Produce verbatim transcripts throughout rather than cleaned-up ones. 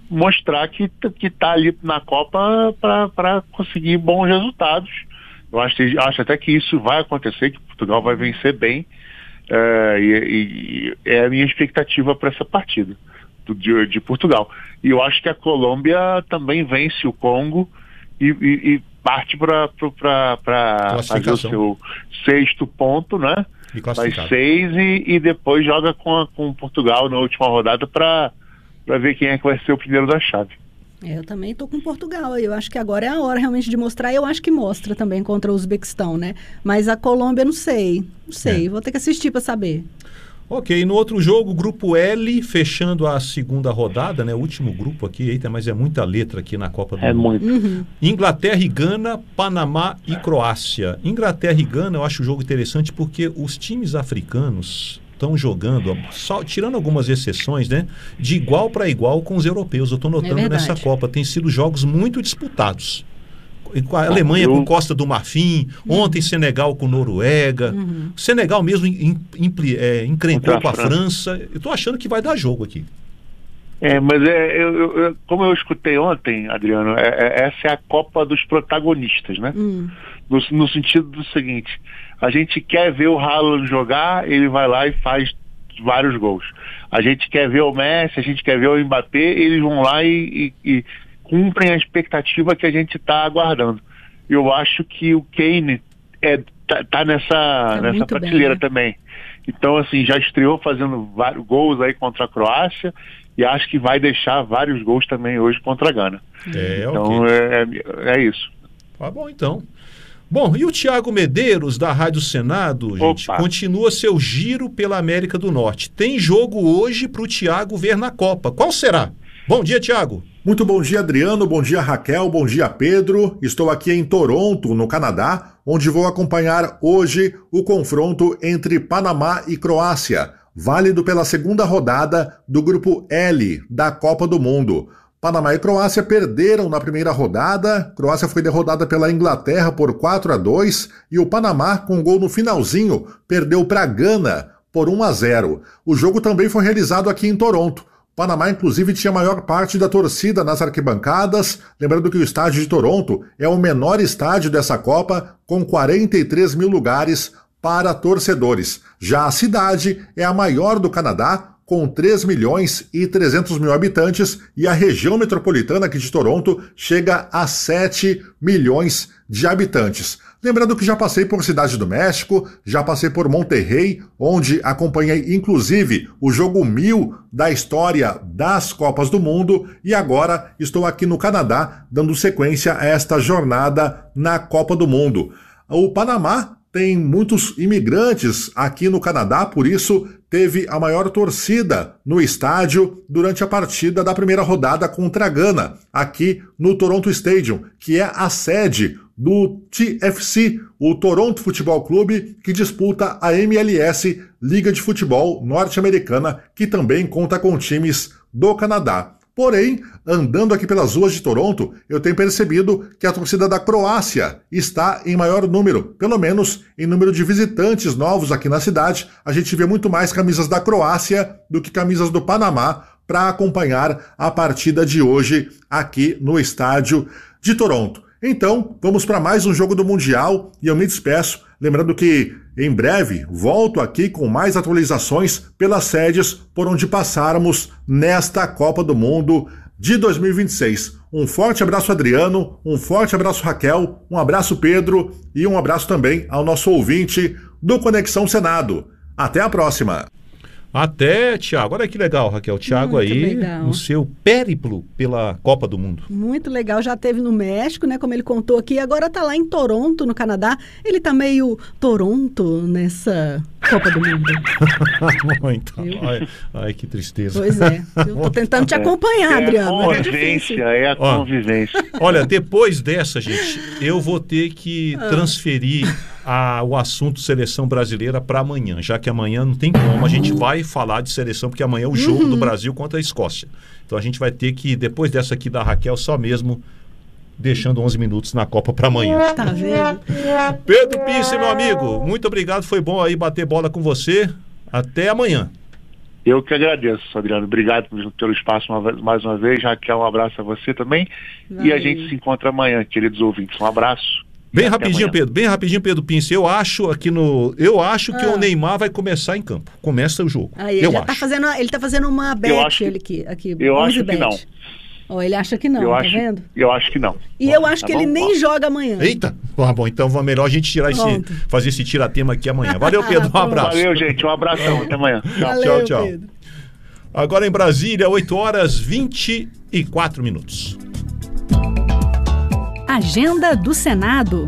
mostrar que que está ali na Copa para conseguir bons resultados. Eu acho, acho até que isso vai acontecer, que Portugal vai vencer bem, é, e, e é a minha expectativa para essa partida do, de, de Portugal. E eu acho que a Colômbia também vence o Congo e, e, e parte para fazer o seu sexto ponto, né? Faz seis e, e depois joga com, a, com Portugal na última rodada para ver quem é que vai ser o primeiro da chave. É, eu também estou com Portugal. Eu acho que agora é a hora realmente de mostrar. Eu acho que mostra também contra o Uzbequistão, né? Mas a Colômbia, não sei. Não sei. É. Vou ter que assistir para saber. Ok, no outro jogo, grupo L, fechando a segunda rodada, né? O último grupo aqui, eita, mas é muita letra aqui na Copa do é Mundo. É muito. Uhum. Inglaterra e Gana, Panamá e Croácia. Inglaterra e Gana eu acho o jogo interessante porque os times africanos estão jogando, só, tirando algumas exceções, né? De igual para igual com os europeus. Eu estou notando é nessa Copa, tem sido jogos muito disputados. A Alemanha com Costa do Marfim, ontem uhum. Senegal com Noruega, uhum. Senegal mesmo in, in, é, encrencou com a França. Eu estou achando que vai dar jogo aqui. É, mas é, eu, eu, como eu escutei ontem, Adriano, é, é, essa é a Copa dos protagonistas, né? Uhum. No, no sentido do seguinte, a gente quer ver o Haaland jogar, ele vai lá e faz vários gols. A gente quer ver o Messi, a gente quer ver o Mbappé, eles vão lá e... e, e cumprem a expectativa que a gente está aguardando. Eu acho que o Kane é, tá, tá nessa, tá nessa prateleira bem, né? Também. Então, assim, já estreou fazendo vários gols aí contra a Croácia e acho que vai deixar vários gols também hoje contra a Gana. É, então, okay. é, é, é isso. Tá bom, então. Bom, e o Thiago Medeiros, da Rádio Senado, gente, Opa. continua seu giro pela América do Norte. Tem jogo hoje para o Thiago ver na Copa. Qual será? Bom dia, Thiago. Muito bom dia, Adriano, bom dia, Raquel, bom dia, Pedro. Estou aqui em Toronto, no Canadá, onde vou acompanhar hoje o confronto entre Panamá e Croácia, válido pela segunda rodada do Grupo L da Copa do Mundo. Panamá e Croácia perderam na primeira rodada, Croácia foi derrotada pela Inglaterra por quatro a dois e o Panamá, com gol no finalzinho, perdeu para Gana por um a zero. O jogo também foi realizado aqui em Toronto. Panamá, inclusive, tinha a maior parte da torcida nas arquibancadas, lembrando que o estádio de Toronto é o menor estádio dessa Copa, com quarenta e três mil lugares para torcedores. Já a cidade é a maior do Canadá, com três milhões e trezentos mil habitantes, e a região metropolitana aqui de Toronto chega a sete milhões de habitantes. Lembrando que já passei por Cidade do México, já passei por Monterrey, onde acompanhei inclusive o jogo mil da história das Copas do Mundo, e agora estou aqui no Canadá dando sequência a esta jornada na Copa do Mundo. O Panamá tem muitos imigrantes aqui no Canadá, por isso teve a maior torcida no estádio durante a partida da primeira rodada contra a Gana, aqui no Toronto Stadium, que é a sede do T F C, o Toronto Futebol Clube, que disputa a M L S, Liga de Futebol Norte-Americana, que também conta com times do Canadá. Porém, andando aqui pelas ruas de Toronto, eu tenho percebido que a torcida da Croácia está em maior número, pelo menos em número de visitantes novos aqui na cidade. A gente vê muito mais camisas da Croácia do que camisas do Panamá para acompanhar a partida de hoje aqui no estádio de Toronto. Então, vamos para mais um jogo do Mundial e eu me despeço, lembrando que em breve volto aqui com mais atualizações pelas sedes por onde passarmos nesta Copa do Mundo de dois mil e vinte e seis. Um forte abraço, Adriano, um forte abraço, Raquel, um abraço, Pedro, e um abraço também ao nosso ouvinte do Conexão Senado. Até a próxima! Até, Thiago. Olha que legal, Raquel. Thiago Muito aí, legal. no seu périplo pela Copa do Mundo. Muito legal. Já esteve no México, né? Como ele contou aqui. Agora está lá em Toronto, no Canadá. Ele está meio Toronto nessa Copa do Mundo. Muito. Ai, ai, que tristeza. Pois é. Eu tô tentando te acompanhar, é Adriano. A convivência, é, é a Ó, convivência. Olha, depois dessa, gente, eu vou ter que ah. transferir a, o assunto seleção brasileira para amanhã, já que amanhã não tem como. A gente vai falar de seleção, porque amanhã é o jogo uhum. do Brasil contra a Escócia. Então a gente vai ter que, depois dessa aqui da Raquel, só mesmo deixando onze minutos na Copa para amanhã. Tá vendo? Pedro Pisse, meu amigo, muito obrigado. Foi bom aí bater bola com você. Até amanhã. Eu que agradeço, Adriano. Obrigado pelo espaço uma vez, mais uma vez. Raquel, um abraço a você também. Valeu. E a gente se encontra amanhã, queridos ouvintes. Um abraço. Bem rapidinho, Pedro. Bem rapidinho, Pedro Pince. Eu acho aqui no. Eu acho ah. que o Neymar vai começar em campo. Começa o jogo. Ah, ele eu já acho. Tá fazendo, ele tá fazendo uma bet eu acho, ele aqui. aqui eu acho bet. que não. Oh, ele acha que não, eu tá acho, vendo? Eu acho que não. E bom, eu acho tá que bom, ele nem bom. joga amanhã. Eita! Ah, bom, então é melhor a gente tirar esse, fazer esse tiratema aqui amanhã. Valeu, Pedro. Um abraço. Valeu, gente. Um abração. Até amanhã. Valeu, tchau, tchau. Pedro. Agora em Brasília, oito horas e vinte e quatro minutos. Agenda do Senado.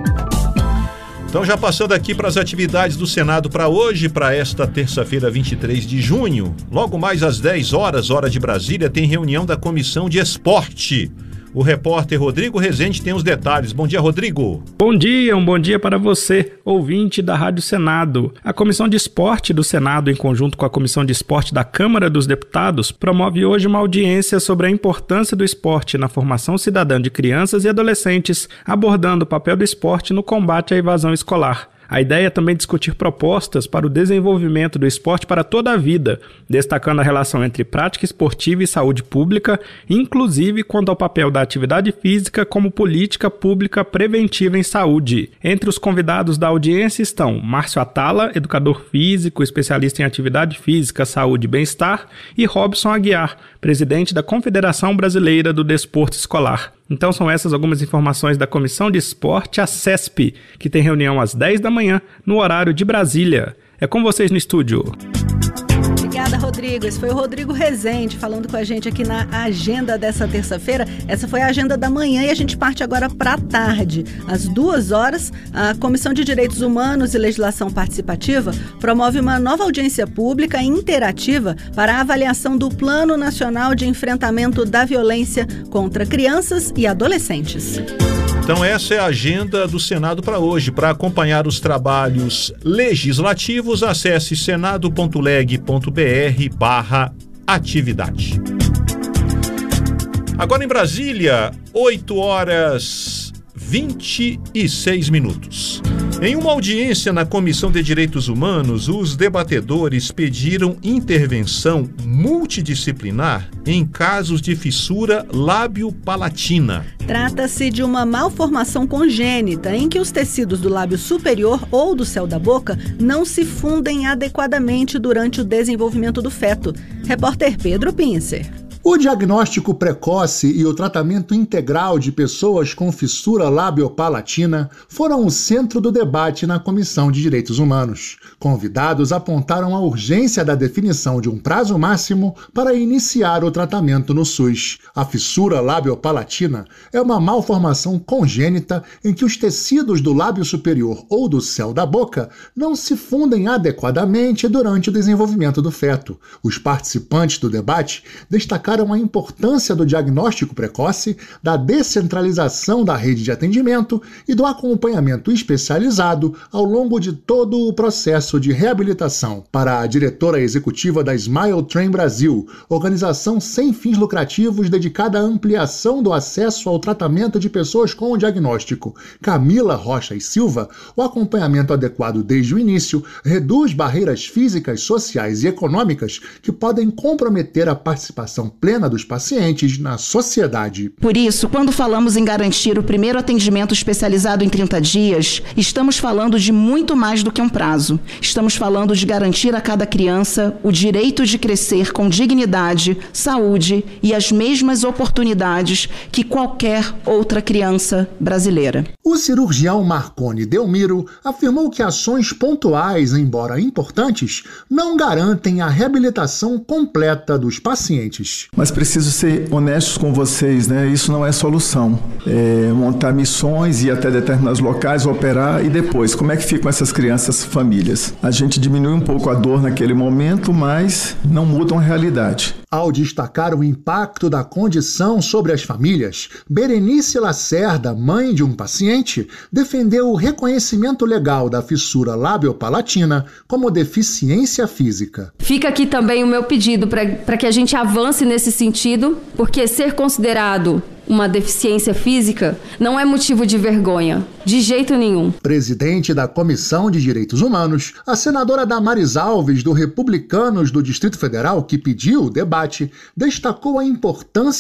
Então, já passando aqui para as atividades do Senado para hoje, para esta terça-feira, vinte e três de junho. Logo mais às dez horas, hora de Brasília, tem reunião da Comissão de Esporte. O repórter Rodrigo Rezende tem os detalhes. Bom dia, Rodrigo. Bom dia, um bom dia para você, ouvinte da Rádio Senado. A Comissão de Esporte do Senado, em conjunto com a Comissão de Esporte da Câmara dos Deputados, promove hoje uma audiência sobre a importância do esporte na formação cidadã de crianças e adolescentes, abordando o papel do esporte no combate à evasão escolar. A ideia é também discutir propostas para o desenvolvimento do esporte para toda a vida, destacando a relação entre prática esportiva e saúde pública, inclusive quanto ao papel da atividade física como política pública preventiva em saúde. Entre os convidados da audiência estão Márcio Atala, educador físico, especialista em atividade física, saúde e bem-estar, e Robson Aguiar, presidente da Confederação Brasileira do Desporto Escolar. Então são essas algumas informações da Comissão de Esporte, a C E S P, que tem reunião às dez da manhã, no horário de Brasília. É com vocês no estúdio. Obrigada, Rodrigo. Esse foi o Rodrigo Rezende falando com a gente aqui na agenda dessa terça-feira. Essa foi a agenda da manhã e a gente parte agora para a tarde. Às duas horas, a Comissão de Direitos Humanos e Legislação Participativa promove uma nova audiência pública interativa para a avaliação do Plano Nacional de Enfrentamento da Violência contra Crianças e Adolescentes. Então essa é a agenda do Senado para hoje. Para acompanhar os trabalhos legislativos, acesse senado.leg.br barra atividade. Agora em Brasília, oito horas e vinte e seis minutos. Em uma audiência na Comissão de Direitos Humanos, os debatedores pediram intervenção multidisciplinar em casos de fissura lábio-palatina. Trata-se de uma malformação congênita em que os tecidos do lábio superior ou do céu da boca não se fundem adequadamente durante o desenvolvimento do feto. Repórter Pedro Pincer. O diagnóstico precoce e o tratamento integral de pessoas com fissura labiopalatina foram o centro do debate na Comissão de Direitos Humanos. Convidados apontaram a urgência da definição de um prazo máximo para iniciar o tratamento no SUS. A fissura labiopalatina é uma malformação congênita em que os tecidos do lábio superior ou do céu da boca não se fundem adequadamente durante o desenvolvimento do feto. Os participantes do debate destacaram a importância do diagnóstico precoce, da descentralização da rede de atendimento e do acompanhamento especializado ao longo de todo o processo de reabilitação. Para a diretora executiva da Smile Train Brasil, organização sem fins lucrativos dedicada à ampliação do acesso ao tratamento de pessoas com o diagnóstico, Camila Rocha e Silva, o acompanhamento adequado desde o início reduz barreiras físicas, sociais e econômicas que podem comprometer a participação plena dos pacientes na sociedade. Por isso, quando falamos em garantir o primeiro atendimento especializado em trinta dias, estamos falando de muito mais do que um prazo. Estamos falando de garantir a cada criança o direito de crescer com dignidade, saúde e as mesmas oportunidades que qualquer outra criança brasileira. O cirurgião Marconi Delmiro afirmou que ações pontuais, embora importantes, não garantem a reabilitação completa dos pacientes. Mas preciso ser honestos com vocês, né? Isso não é solução. É montar missões, ir até determinados locais, operar e depois, como é que ficam essas crianças, famílias? A gente diminui um pouco a dor naquele momento, mas não mudam a realidade. Ao destacar o impacto da condição sobre as famílias, Berenice Lacerda, mãe de um paciente, defendeu o reconhecimento legal da fissura labiopalatina como deficiência física. Fica aqui também o meu pedido para que a gente avance nesse sentido, porque ser considerado uma deficiência física, não é motivo de vergonha, de jeito nenhum. Presidente da Comissão de Direitos Humanos, a senadora Damares Alves, do Republicanos do Distrito Federal, que pediu o debate, destacou a importância